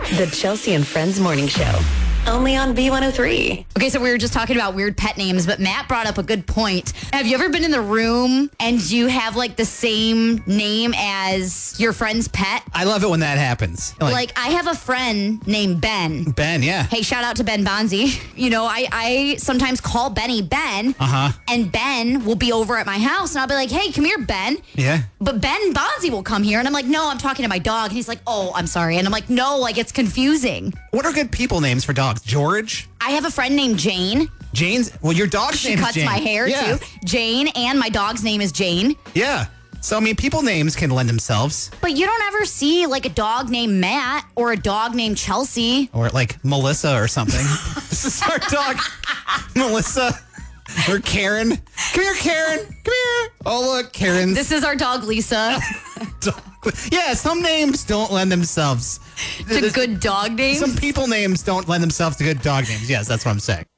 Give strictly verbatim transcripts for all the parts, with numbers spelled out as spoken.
The Chelsea and Friends Morning Show. Only on B one oh three. Okay, so we were just talking about weird pet names, but Matt brought up a good point. Have you ever been in the room and you have like the same name as your friend's pet? I love it when that happens. Like, like I have a friend named Ben. Ben, yeah. Hey, shout out to Ben Bonzi. You know, I, I sometimes call Benny Ben. Uh-huh. And Ben will be over at my house and I'll be like, hey, come here, Ben. Yeah. But Ben Bonzi will come here and I'm like, no, I'm talking to my dog. And he's like, oh, I'm sorry. And I'm like, no, like it's confusing. What are good people names for dogs? George? I have a friend named Jane. Jane's? Well, your dog's she name cuts is Jane. my hair, yeah. too. Jane, and my dog's name is Jane. Yeah. So, I mean, people names can lend themselves. But you don't ever see, like, a dog named Matt or a dog named Chelsea. Or, like, Melissa or something. This is our dog, Melissa. Or Karen. Come here, Karen. Come here. Oh, look, Karen's. This is our dog, Lisa. dog. Yeah, some names don't lend themselves to good dog names? Some people names don't lend themselves to good dog names. Yes, that's what I'm saying.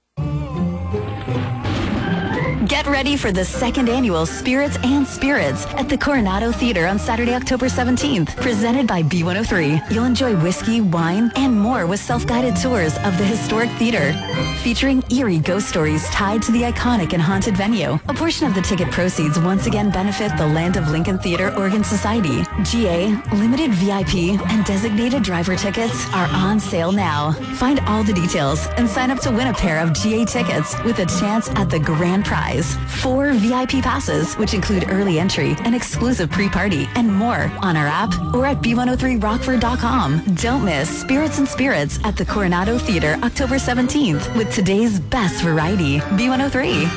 Get ready for the second annual Spirits and Spirits at the Coronado Theater on Saturday, October seventeenth. Presented by B one oh three. You'll enjoy whiskey, wine, and more with self-guided tours of the historic theater. Featuring eerie ghost stories tied to the iconic and haunted venue. A portion of the ticket proceeds once again benefit the Land of Lincoln Theater Organ Society. G A, limited V I P, and designated driver tickets are on sale now. Find all the details and sign up to win a pair of G A tickets with a chance at the grand prize. Four V I P passes, which include early entry, an exclusive pre-party, and more on our app or at B one oh three rockford dot com. Don't miss Spirits and Spirits at the Coronado Theater October seventeenth with today's best variety, B one oh three.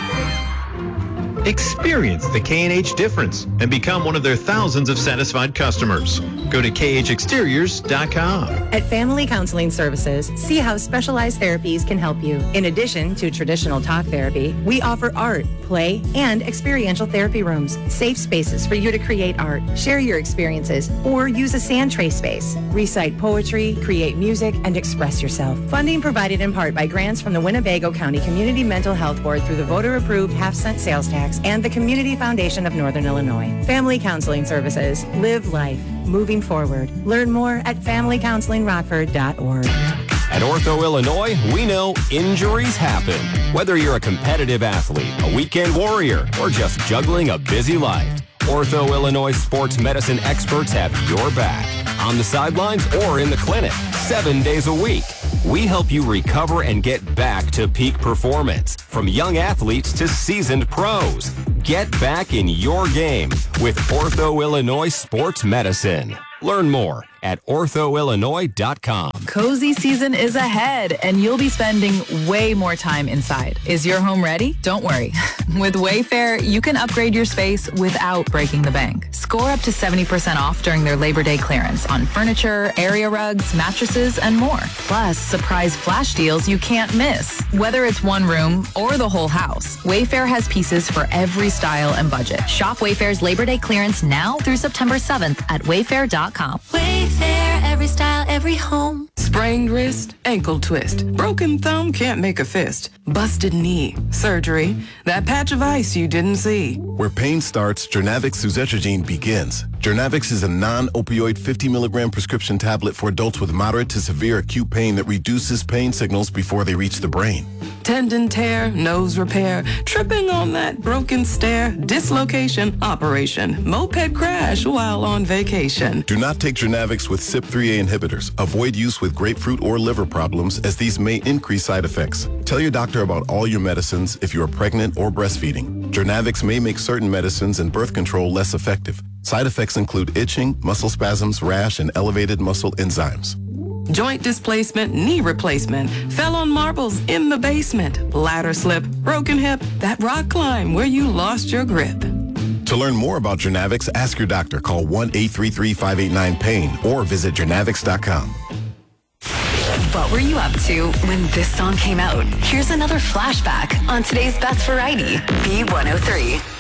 Experience the K and H difference and become one of their thousands of satisfied customers. Go to K H exteriors dot com. At Family Counseling Services, see how specialized therapies can help you. In addition to traditional talk therapy, we offer art, play, and experiential therapy rooms. Safe spaces for you to create art, share your experiences, or use a sand tray space. Recite poetry, create music, and express yourself. Funding provided in part by grants from the Winnebago County Community Mental Health Board through the voter-approved half-cent sales tax and the Community Foundation of Northern Illinois. Family Counseling Services. Live life. Moving forward. Learn more at family counseling rockford dot org. At Ortho Illinois, we know injuries happen. Whether you're a competitive athlete, a weekend warrior, or just juggling a busy life, Ortho Illinois sports medicine experts have your back. On the sidelines or in the clinic, seven days a week. We help you recover and get back to peak performance. From young athletes to seasoned pros. Get back in your game with Ortho Illinois Sports Medicine. Learn more at ortho illinois dot com. Cozy season is ahead, and you'll be spending way more time inside. Is your home ready? Don't worry. With Wayfair, you can upgrade your space without breaking the bank. Score up to seventy percent off during their Labor Day clearance on furniture, area rugs, mattresses, and more. Plus, surprise flash deals you can't miss. Whether it's one room or the whole house, Wayfair has pieces for every style and budget. Shop Wayfair's Labor Day clearance now through September seventh at wayfair dot com. Wayfair, every style, every home. Sprained wrist, ankle twist. Broken thumb, can't make a fist. Busted knee, surgery. That patch of ice you didn't see. Where pain starts, Jernavix suzetrigine begins. Jernavix is a non-opioid fifty milligram prescription tablet for adults with moderate to severe acute pain that reduces pain signals before they reach the brain. Tendon tear, nose repair, tripping on that broken stair, dislocation, operation, moped crash while on vacation. Do not take Jernavix with C Y P three A inhibitors. Avoid use with grapefruit or liver problems, as these may increase side effects. Tell your doctor about all your medicines if you are pregnant or breastfeeding. Jernavix may make certain medicines and birth control less effective. Side effects include itching, muscle spasms, rash, and elevated muscle enzymes. Joint displacement, knee replacement, fell on marbles in the basement, ladder slip, broken hip, that rock climb where you lost your grip. To learn more about Jernavix, ask your doctor. Call one eight three three, five eight nine, pain or visit jernavix dot com. What were you up to when this song came out? Here's another flashback on today's best variety, B one oh three.